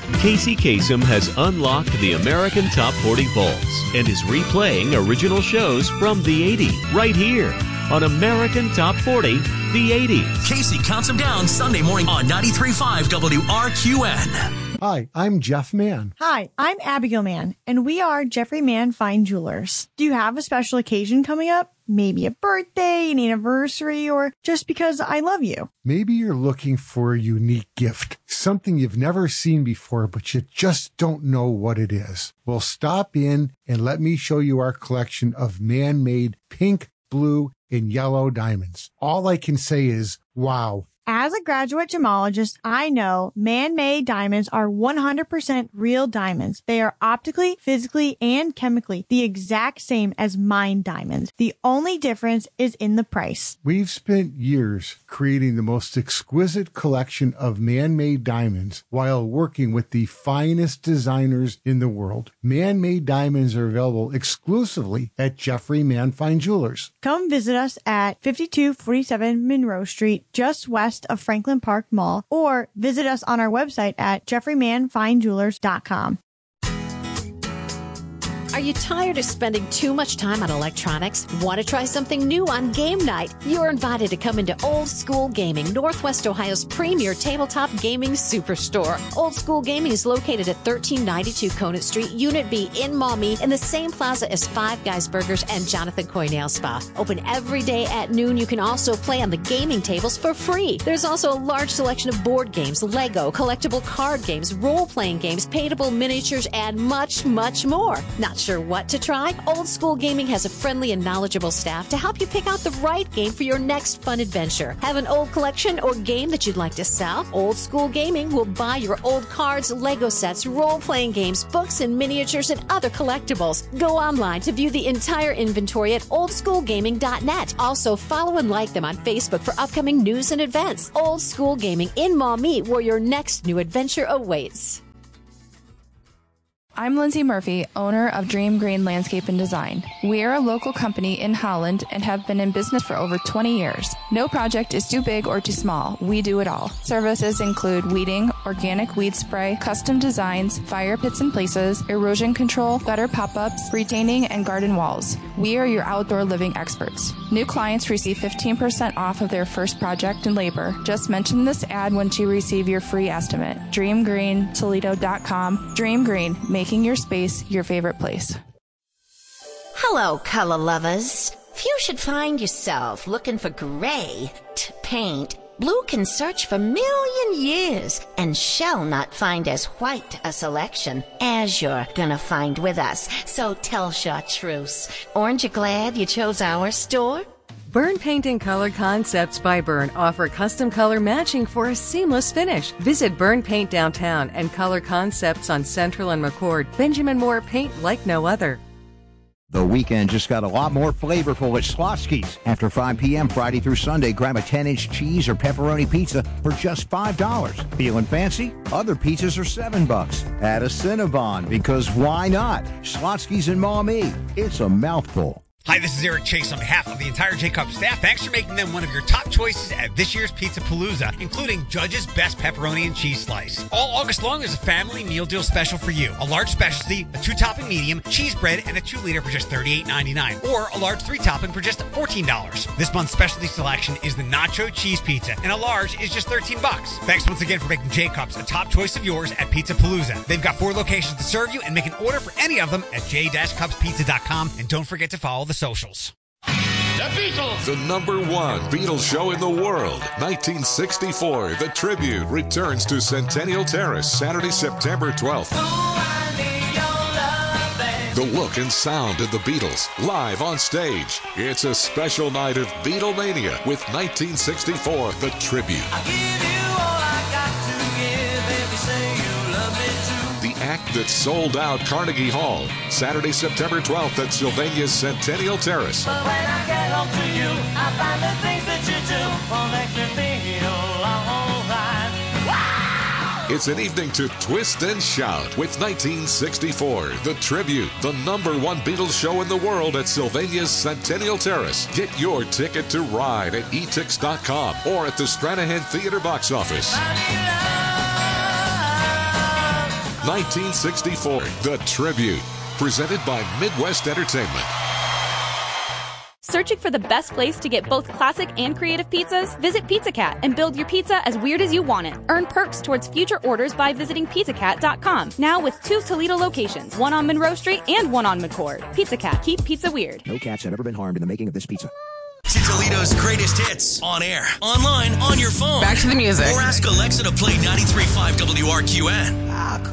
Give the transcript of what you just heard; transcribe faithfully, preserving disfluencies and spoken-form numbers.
Casey Kasem has unlocked the American Top forty Vaults and is replaying original shows from the eighties right here on American Top forty, the eighties. Casey counts them down Sunday morning on ninety-three point five W R Q N. Hi, I'm Jeff Mann. Hi, I'm Abigail Mann, and we are Jeffrey Mann Fine Jewelers. Do you have a special occasion coming up? Maybe a birthday, an anniversary, or just because I love you. Maybe you're looking for a unique gift, something you've never seen before, but you just don't know what it is. Well, stop in and let me show you our collection of man-made pink, blue, and yellow diamonds. All I can say is, wow. As a graduate gemologist, I know man-made diamonds are one hundred percent real diamonds. They are optically, physically, and chemically the exact same as mined diamonds. The only difference is in the price. We've spent years creating the most exquisite collection of man-made diamonds while working with the finest designers in the world. Man-made diamonds are available exclusively at Jeffrey Mann Fine Jewelers. Come visit us at fifty-two forty-seven Monroe Street, just west of Franklin Park Mall, or visit us on our website at jeffrey mann fine jewelers dot com. Are you tired of spending too much time on electronics? Want to try something new on game night? You're invited to come into Old School Gaming, Northwest Ohio's premier tabletop gaming superstore. Old School Gaming is located at thirteen ninety-two Conant Street, Unit B in Maumee, in the same plaza as Five Guys Burgers and Jonathan Coy Nail Spa. Open every day at noon. You can also play on the gaming tables for free. There's also a large selection of board games, Lego, collectible card games, role-playing games, paintable miniatures, and much, much more. Not sure what to try? Old School Gaming has a friendly and knowledgeable staff to help you pick out the right game for your next fun adventure. Have an old collection or game that you'd like to sell? Old School Gaming will buy your old cards, Lego sets, role-playing games, books, and miniatures, and other collectibles. Go online to view the entire inventory at old school gaming dot net. Also, follow and like them on Facebook for upcoming news and events. Old School Gaming in Maumee, where your next new adventure awaits. I'm Lindsay Murphy, owner of Dream Green Landscape and Design. We are a local company in Holland and have been in business for over twenty years. No project is too big or too small. We do it all. Services include weeding, organic weed spray, custom designs, fire pits and places, erosion control, gutter pop-ups, retaining, and garden walls. We are your outdoor living experts. New clients receive fifteen percent off of their first project and labor. Just mention this ad once you receive your free estimate. dream green toledo dot com. Dream Green, making your space your favorite place. Hello, color lovers. If you should find yourself looking for gray t- paint, Blue can search for a million years and shall not find as white a selection as you're gonna find with us. So tell chartreuse, aren't you glad you chose our store? Byrne Paint and Color Concepts by Byrne offer custom color matching for a seamless finish. Visit Byrne Paint downtown and Color Concepts on Central and McCord. Benjamin Moore paint like no other. The weekend just got a lot more flavorful at Slotsky's. After five p.m. Friday through Sunday, grab a ten-inch cheese or pepperoni pizza for just five dollars. Feeling fancy? Other pizzas are seven bucks. Add a Cinnabon, because why not? Slotsky's in Maumee. It's a mouthful. Hi, this is Eric Chase on behalf of the entire J-Cup staff. Thanks for making them one of your top choices at this year's Pizza Palooza, including Judge's Best Pepperoni and Cheese Slice. All August long, there's a family meal deal special for you. A large specialty, a two-topping medium, cheese bread, and a two-liter for just thirty-eight ninety-nine, or a large three-topping for just fourteen dollars. This month's specialty selection is the Nacho Cheese Pizza, and a large is just thirteen bucks. Thanks once again for making J-Cups a top choice of yours at Pizza Palooza. They've got four locations to serve you, and make an order for any of them at j dash cups pizza dot com, and don't forget to follow the socials. The Beatles! The number one Beatles show in the world. nineteen sixty-four, The Tribute returns to Centennial Terrace, Saturday, September twelfth. The look and sound of the Beatles, live on stage. It's a special night of Beatlemania with nineteen sixty-four, The Tribute. I'll give you all I got to give if you say you love me too. The act that sold out Carnegie Hall, Saturday, September twelfth at Sylvania's Centennial Terrace. But when I get home to you, I find the things that you do will make me feel all right. Wow! It's an evening to twist and shout with nineteen sixty-four, The Tribute, the number one Beatles show in the world at Sylvania's Centennial Terrace. Get your ticket to ride at e tix dot com or at the Stranahan Theater box office. nineteen sixty-four, The Tribute. Presented by Midwest Entertainment. Searching for the best place to get both classic and creative pizzas? Visit Pizza Cat and build your pizza as weird as you want it. Earn perks towards future orders by visiting pizza cat dot com. Now with two Toledo locations, one on Monroe Street and one on McCord. Pizza Cat, keep pizza weird. No cats have ever been harmed in the making of this pizza. To Toledo's greatest hits, on air, online, on your phone. Back to the music. Or ask Alexa to play ninety-three point five W R Q N.